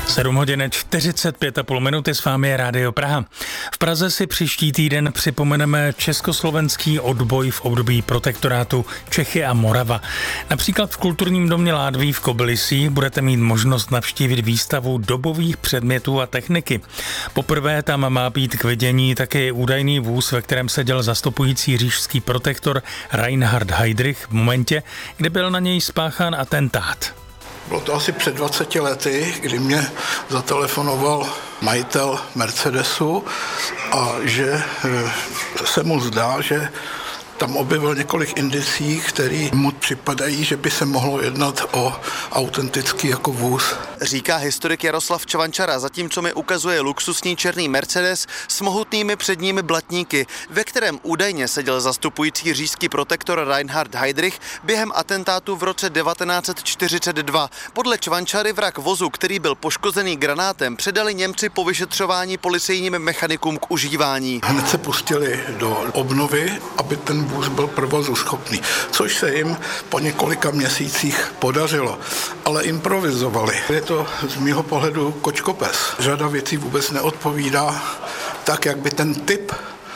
7:45 minuty, s vámi je Rádio Praha. V Praze si příští týden připomeneme československý odboj v období protektorátu Čechy a Morava. Například v Kulturním domě Ládví v Kobylisích budete mít možnost navštívit výstavu dobových předmětů a techniky. Poprvé tam má být k vidění také údajný vůz, ve kterém seděl zastupující říšský protektor Reinhard Heydrich v momentě, kdy byl na něj spáchán atentát. Bylo to asi před 20 lety, kdy mě zatelefonoval majitel Mercedesu a že se mu zdá, že tam objevil několik indicí, které mu připadají, že by se mohlo jednat o autentický jako vůz. Říká historik Jaroslav Čvančara, zatímco mi ukazuje luxusní černý Mercedes s mohutnými předními blatníky, ve kterém údajně seděl zastupující říšský protektor Reinhard Heydrich během atentátu v roce 1942. Podle Čvančary vrak vozu, který byl poškozený granátem, předali Němci po vyšetřování policejním mechanikům k užívání. Hned se pustili do obnovy, aby ten vůz byl provozu schopný, což se jim po několika měsících podařilo, ale improvizovali. Je to z mýho pohledu kočkopes. Řada věcí vůbec neodpovídá tak, jak by ten typ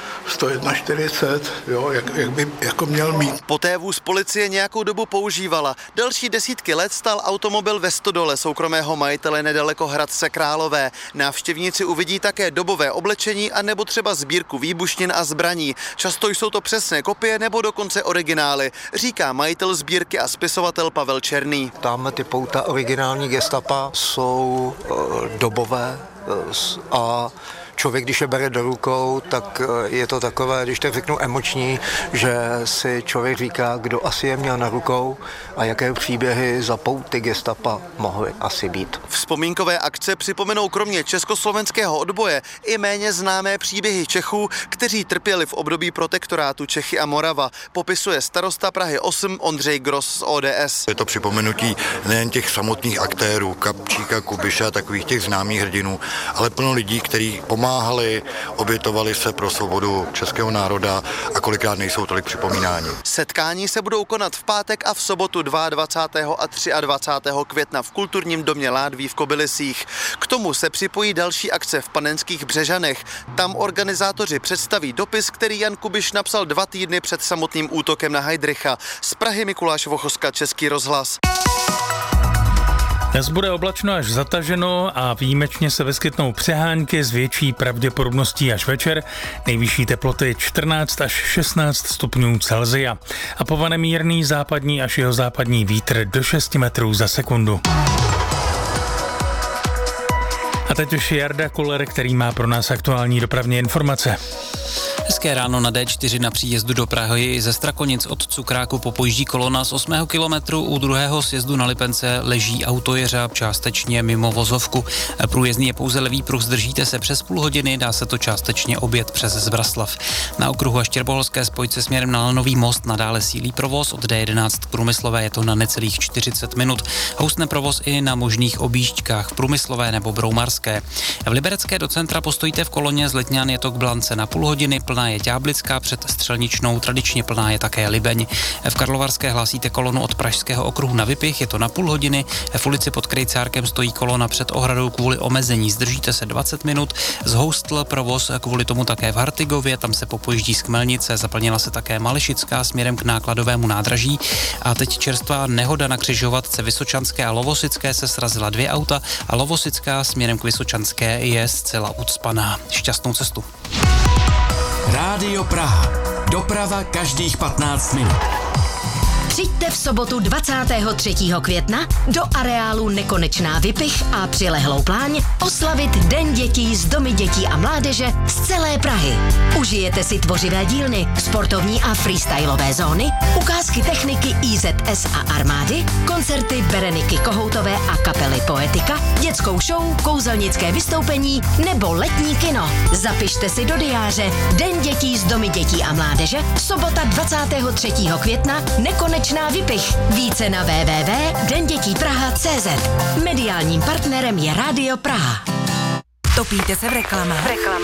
141, jak by jako měl mít. Poté vůz policie nějakou dobu používala. Další desítky let stál automobil ve stodole soukromého majitele nedaleko Hradce Králové. Návštěvníci uvidí také dobové oblečení a nebo třeba sbírku výbušnin a zbraní. Často jsou to přesné kopie nebo dokonce originály, říká majitel sbírky a spisovatel Pavel Černý. Tam ty pouta originální gestapa jsou dobové a člověk, když je bere do rukou, tak je to takové, když tak řeknu emoční, že si člověk říká, kdo asi je měl na rukou a jaké příběhy za pouty gestapa mohly asi být. Vzpomínkové akce připomenou kromě československého odboje i méně známé příběhy Čechů, kteří trpěli v období protektorátu Čechy a Morava, popisuje starosta Prahy 8 Ondřej Gross z ODS. Je to připomenutí nejen těch samotných aktérů, Kapčíka, Kubiša, takových těch známých hrdinů, ale plno lidí, kteří pomáhali, obětovali se pro svobodu českého národa a kolikrát nejsou tolik připomínáni. Setkání se budou konat v pátek a v sobotu 22. a 23. května v Kulturním domě Ládví v Kobylisích. K tomu se připojí další akce v Panenských Břežanech. Tam organizátoři představí dopis, který Jan Kubiš napsal 2 týdny před samotným útokem na Heydricha. Z Prahy Mikuláš Vochoska, Český rozhlas. Dnes bude oblačno až zataženo a výjimečně se vyskytnou přehánky s větší pravděpodobností až večer. Nejvyšší teploty 14 až 16 stupňů Celsia. A povane mírný západní až jihozápadní vítr do 6 metrů za sekundu. A teď už Jarda Kuler, který má pro nás aktuální dopravní informace. Hezké ráno na D4 na příjezdu do Prahy. Ze Strakonic od Cukráku popojíždí kolona z 8. kilometru. U druhého sjezdu na Lipence leží autojeřáb částečně mimo vozovku. Průjezdný je pouze levý pruh, zdržíte se přes půl hodiny, dá se to částečně objet přes Zbraslav. Na okruhu a Štěrboholské spojce směrem na Lanový most nadále sílí provoz, od D11 k Průmyslové je to na necelých 40 minut. Houstne provoz i na možných objížďkách Průmyslové nebo Broumarské. V Liberecké do centra postojíte v koloně z Letňan, je to k Blance na půl hodiny, plná je Ďáblická před Střelničnou, tradičně plná je také Libeň. V Karlovarské hlásíte kolonu od Pražského okruhu na Vypich, je to na půl hodiny. V ulici pod Krejcárkem stojí kolona před ohradou kvůli omezení, zdržíte se 20 minut. Zhoustl provoz kvůli tomu také v Hartigově, tam se popojíždí z Kmelnice, zaplnila se také Malešická směrem k nákladovému nádraží. A teď čerstvá nehoda na křižovatce Vysočanské a Lovosické, se srazila 2 auta a Lovosická směrem k Vysočanské je zcela ucpaná. Šťastnou cestu. Rádio Praha. Doprava každých 15 minut. Přijďte v sobotu 23. května do areálu Nekonečná Vypich a přilehlou Pláň oslavit Den dětí z Domy dětí a mládeže z celé Prahy. Užijete si tvořivé dílny, sportovní a freestylové zóny, ukázky techniky IZS a armády, koncerty Bereniky Kohoutové a kapely Poetika, dětskou show, kouzelnické vystoupení nebo letní kino. Zapište si do diáře Den dětí z Domy dětí a mládeže, sobota 23. května, Nekonečná Vypich. Více na www.dendětípraha.cz. Mediálním partnerem je Rádio Praha. Topíte se v reklamách?